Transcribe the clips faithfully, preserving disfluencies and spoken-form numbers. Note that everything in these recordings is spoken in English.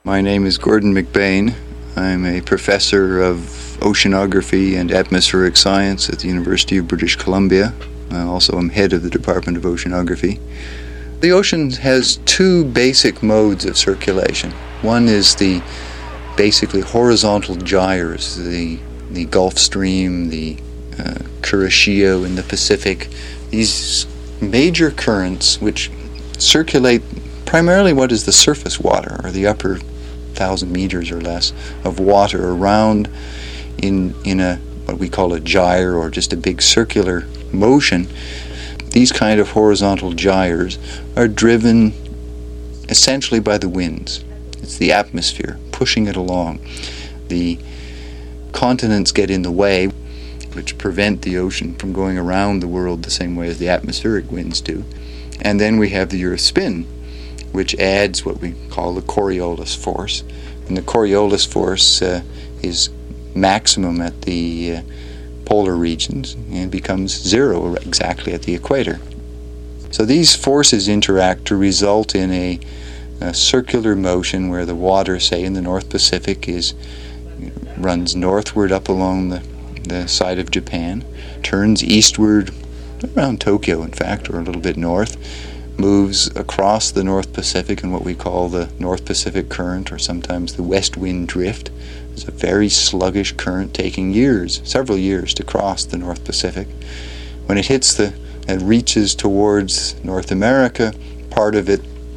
My name is Gordon McBain. I'm a professor of oceanography and atmospheric science at the University of British Columbia. I also am head of the Department of Oceanography. The ocean has two basic modes of circulation. One is the basically horizontal gyres, the, the Gulf Stream, the uh, Kuroshio in the Pacific. These major currents which circulate primarily what is the surface water, or the upper thousand meters or less of water around in in a what we call a gyre, or just a big circular motion. These kind of horizontal gyres are driven essentially by the winds. It's the atmosphere pushing it along. The continents get in the way, which prevent the ocean from going around the world the same way as the atmospheric winds do. And then we have the Earth spin, which adds what we call the Coriolis force. And the Coriolis force uh, is maximum at the uh, polar regions and becomes zero exactly at the equator. So these forces interact to result in a, a circular motion where the water, say in the North Pacific, is runs northward up along the, the side of Japan, turns eastward around Tokyo, in fact, or a little bit north, moves across the North Pacific in what we call the North Pacific Current, or sometimes the West Wind Drift. It's a very sluggish current taking years, several years, to cross the North Pacific. When it hits the and reaches towards North America, part of it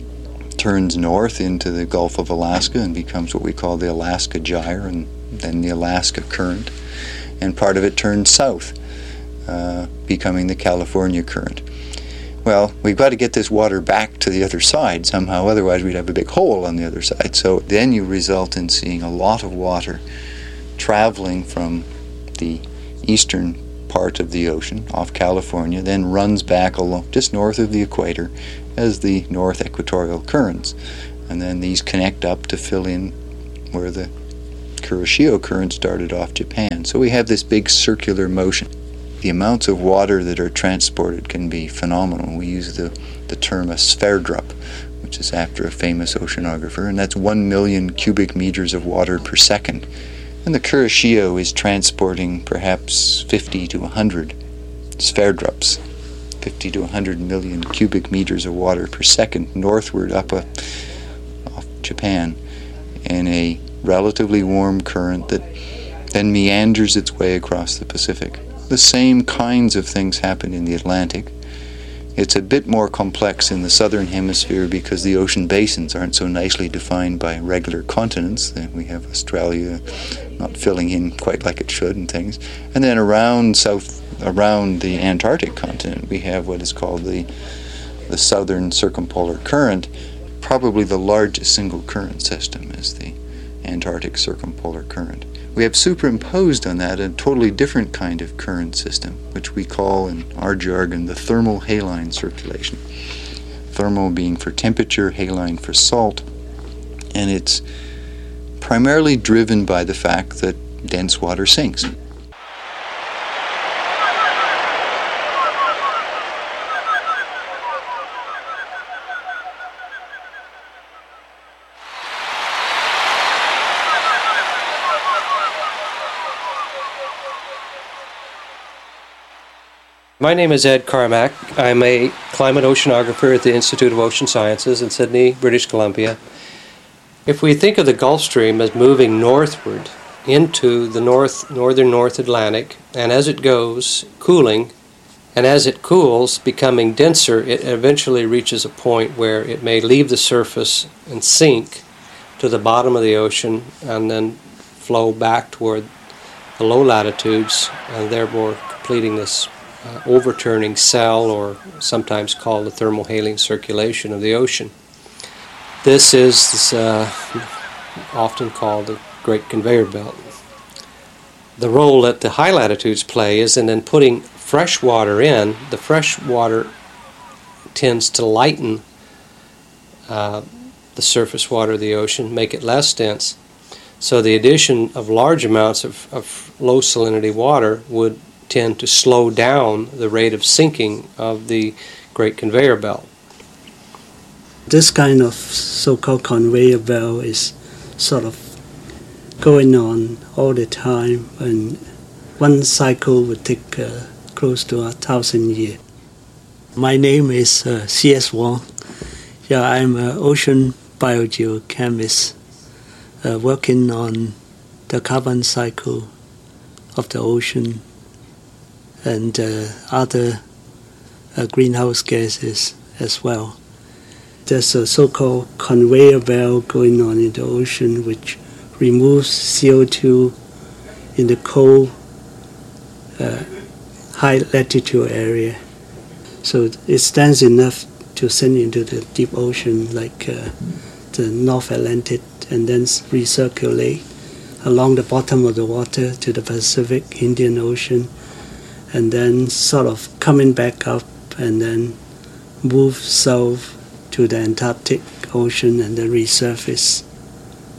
turns north into the Gulf of Alaska and becomes what we call the Alaska Gyre, and then the Alaska Current, and part of it turns south, uh, becoming the California Current. Well, we've got to get this water back to the other side somehow, otherwise we'd have a big hole on the other side. So then you result in seeing a lot of water traveling from the eastern part of the ocean off California, then runs back along just north of the equator as the North Equatorial Currents. And then these connect up to fill in where the Kuroshio Current started off Japan. So we have this big circular motion. The amounts of water that are transported can be phenomenal. We use the, the term a sverdrup, which is after a famous oceanographer, and that's one million cubic meters of water per second. And the Kuroshio is transporting perhaps fifty to one hundred sverdrups, fifty to one hundred million cubic meters of water per second northward up a, off Japan in a relatively warm current that then meanders its way across the Pacific. The same kinds of things happen in the Atlantic. It's a bit more complex in the southern hemisphere because the ocean basins aren't so nicely defined by regular continents. We have Australia not filling in quite like it should and things. And then around south, around the Antarctic continent, we have what is called the the southern circumpolar current. Probably the largest single current system is the Antarctic circumpolar current. We have superimposed on that a totally different kind of current system, which we call in our jargon the thermal haline circulation. Thermal being for temperature, haline for salt, and it's primarily driven by the fact that dense water sinks. My name is Ed Carmack. I'm a climate oceanographer at the Institute of Ocean Sciences in Sydney, British Columbia. If we think of the Gulf Stream as moving northward into the north, northern North Atlantic, and as it goes, cooling, and as it cools, becoming denser, it eventually reaches a point where it may leave the surface and sink to the bottom of the ocean and then flow back toward the low latitudes, and therefore completing this Uh, overturning cell, or sometimes called the thermal haline circulation of the ocean. This is uh, often called the Great Conveyor Belt. The role that the high latitudes play is in then putting fresh water in. The fresh water tends to lighten uh, the surface water of the ocean, make it less dense. So the addition of large amounts of, of low salinity water would tend to slow down the rate of sinking of the Great Conveyor Belt. This kind of so-called conveyor belt is sort of going on all the time, and one cycle would take uh, close to a thousand years. My name is uh, C S Wong. Yeah, I'm an ocean biogeochemist uh, working on the carbon cycle of the ocean and uh, other uh, greenhouse gases as well. There's a so-called conveyor belt going on in the ocean which removes C O two in the cold, uh, high latitude area. So it stands enough to send into the deep ocean like uh, the North Atlantic and then recirculate along the bottom of the water to the Pacific, Indian Ocean, and then sort of coming back up and then move south to the Antarctic Ocean and then resurface